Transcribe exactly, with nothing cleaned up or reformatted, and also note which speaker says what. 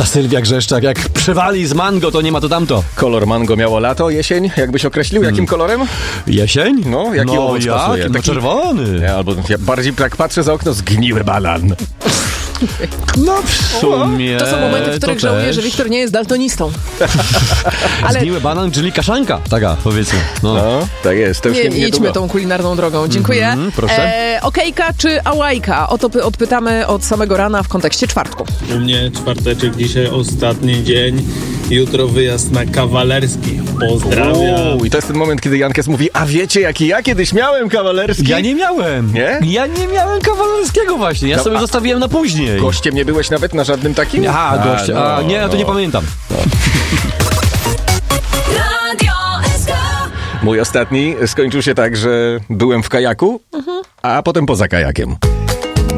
Speaker 1: Sylwia Grzeszczak, jak przewali z mango, to nie ma to tamto.
Speaker 2: Kolor mango miało lato, jesień, jakbyś określił, jakim hmm. kolorem?
Speaker 1: Jesień?
Speaker 2: No, jaki
Speaker 1: no,
Speaker 2: owoc
Speaker 1: jak?
Speaker 2: pasuje?
Speaker 1: No
Speaker 2: Taki...
Speaker 1: czerwony.
Speaker 2: Ja, albo ja bardziej tak patrzę za okno, zgniły banan.
Speaker 1: No w sumie...
Speaker 3: To są momenty, w których żałuję, też. że Wiktor nie jest daltonistą.
Speaker 1: Ale... Zgniły banan, czyli kaszanka. Taka, powiedzmy. No,
Speaker 2: no tak jest. To już
Speaker 3: nie,
Speaker 2: nie, nie
Speaker 3: idźmy
Speaker 2: długo.
Speaker 3: tą kulinarną drogą. Dziękuję.
Speaker 1: Mm-hmm, proszę.
Speaker 3: E, okejka czy ałajka? O to odpytamy od samego rana w kontekście czwartku.
Speaker 4: U mnie czwarteczek, dzisiaj ostatni dzień. Jutro wyjazd na kawalerski. Pozdrawiam.
Speaker 2: Uuu, i to jest ten moment, kiedy Jankes mówi, a wiecie, jaki ja kiedyś miałem kawalerski?
Speaker 1: Ja nie miałem.
Speaker 2: Nie?
Speaker 1: Ja nie miałem kawalerskiego właśnie. Ja no, sobie a... zostawiłem na później.
Speaker 2: Gościem nie byłeś nawet na żadnym takim?
Speaker 1: Aha, gościem. A, no, nie, ja to no. nie pamiętam. No.
Speaker 2: Mój ostatni skończył się tak, że byłem w kajaku, uh-huh. a potem poza kajakiem.